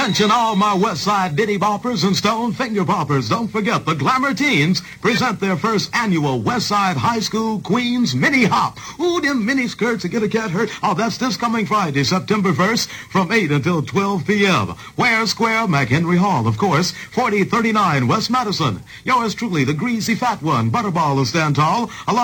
Attention all my West Side Diddy Boppers and Stone Finger Boppers. Don't forget the Glamour Teens present their first annual West Side High School Queens Mini Hop. Ooh, them mini skirts to get a cat hurt. Oh, that's this coming Friday, September 1st from 8 until 12 p.m. Ware Square, McHenry Hall, of course, 4039 West Madison. Yours truly, the greasy fat one, Butterball of Stand Tall, along